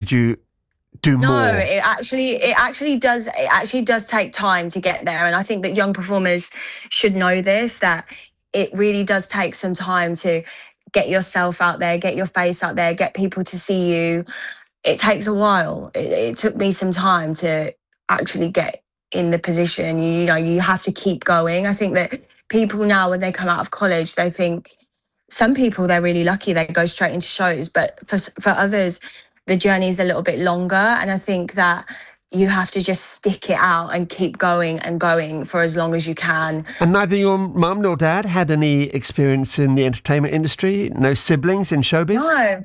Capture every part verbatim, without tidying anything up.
did you do no, more? No, it actually, it actually does, it actually does take time to get there. And I think that young performers should know this, that it really does take some time to get yourself out there, get your face out there, get people to see you. It takes a while. It, it took me some time to actually get in the position. You, you know, you have to keep going. I think that people now, when they come out of college, they think, some people, they're really lucky, they go straight into shows, but for for others, the journey is a little bit longer. And I think that you have to just stick it out and keep going and going for as long as you can. And neither your mum nor dad had any experience in the entertainment industry? No siblings in showbiz? No.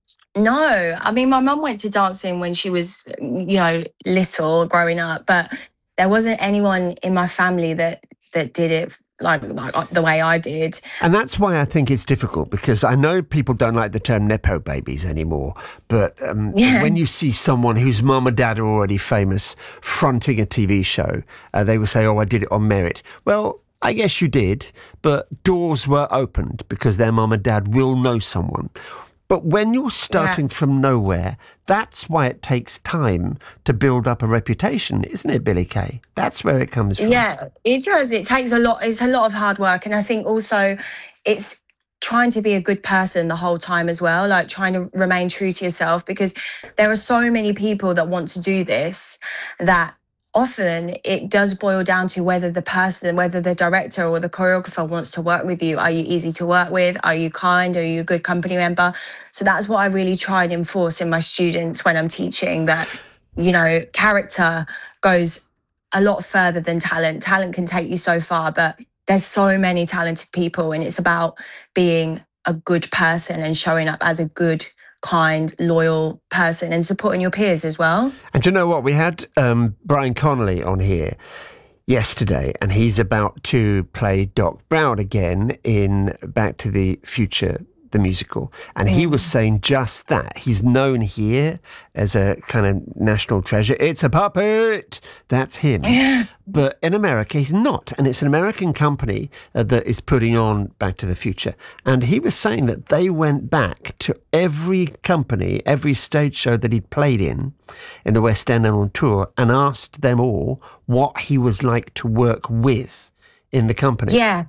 No. I mean, my mum went to dancing when she was, you know, little, growing up, but there wasn't anyone in my family that that did it like, like the way I did. And that's why I think it's difficult, because I know people don't like the term Nepo babies anymore, but um, yeah. when you see someone whose mum and dad are already famous fronting a T V show, uh, they will say, oh, I did it on merit. Well, I guess you did, but doors were opened because their mum and dad will know someone. But when you're starting yeah. from nowhere, that's why it takes time to build up a reputation, isn't it, Billie Kay? That's where it comes from. Yeah, it does. It takes a lot. It's a lot of hard work. And I think also it's trying to be a good person the whole time as well, like trying to remain true to yourself, because there are so many people that want to do this that often it does boil down to whether the person, whether the director or the choreographer wants to work with you. Are you easy to work with? Are you kind? Are you a good company member? So that's what I really try and enforce in my students when I'm teaching, that, you know, character goes a lot further than talent. Talent can take you so far, but there's so many talented people, and it's about being a good person and showing up as a good, kind, loyal person and supporting your peers as well. And do you know what? We had um, Brian Connolly on here yesterday, and he's about to play Doc Brown again in Back to the Future, the musical. And he was saying just that. He's known here as a kind of national treasure. It's a puppet. That's him. Yeah. But in America, he's not. And it's an American company uh, that is putting on Back to the Future. And he was saying that they went back to every company, every stage show that he'd played in, in the West End and on tour, and asked them all what he was like to work with in the company. Yeah.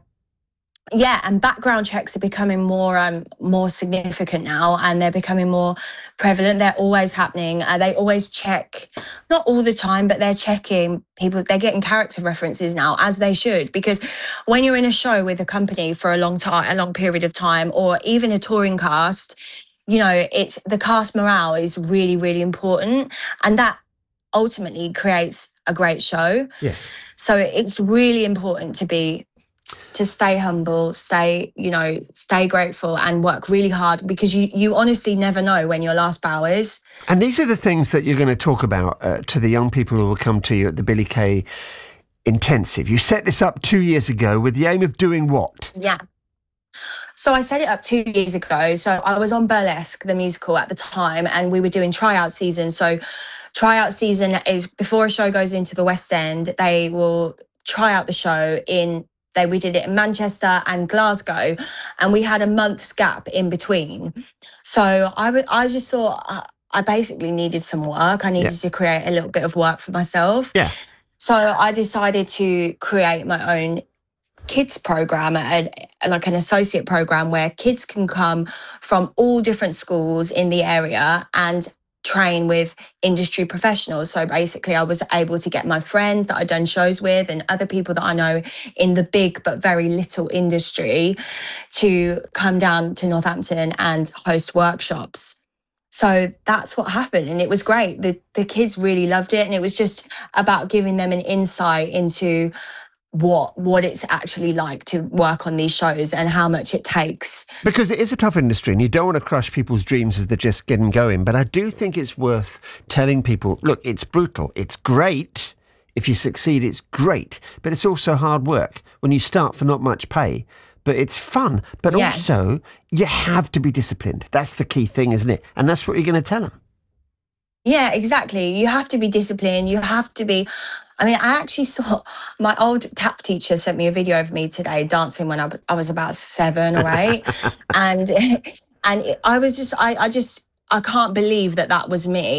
Yeah, and background checks are becoming more um, more significant now, and they're becoming more prevalent. They're always happening. Uh, they always check, not all the time, but they're checking people. They're getting character references now, as they should, because when you're in a show with a company for a long time, a long period of time, or even a touring cast, you know, it's the cast morale is really, really important, and that ultimately creates a great show. Yes. So it's really important to be. to stay humble, stay, you know, stay grateful and work really hard, because you, you honestly never know when your last bow is. And these are the things that you're going to talk about uh, to the young people who will come to you at the Billie Kay Intensive. You set this up two years ago with the aim of doing what? Yeah. So I set it up two years ago. So I was on Burlesque, the musical at the time, and we were doing tryout season. So tryout season is before a show goes into the West End, they will try out the show in They, we did it in Manchester and Glasgow, and we had a month's gap in between. So I, w- I just thought I, I basically needed some work. I needed yeah. to create a little bit of work for myself. Yeah. So I decided to create my own kids program, a, like an associate program where kids can come from all different schools in the area and train with industry professionals. So basically I was able to get my friends that I'd done shows with and other people that I know in the big but very little industry to come down to Northampton and host workshops. So that's what happened, and it was great. The the kids really loved it, and it was just about giving them an insight into what what it's actually like to work on these shows and how much it takes. Because it is a tough industry and you don't want to crush people's dreams as they're just getting going. But I do think it's worth telling people, look, it's brutal. It's great. If you succeed, it's great. But it's also hard work when you start for not much pay. But it's fun. But yeah. also, you have to be disciplined. That's the key thing, isn't it? And that's what you're going to tell them. Yeah, exactly. You have to be disciplined. You have to be... I mean, I actually saw my old tap teacher sent me a video of me today dancing when I, I was about seven or eight. and and I was just, I, I just, I can't believe that that was me.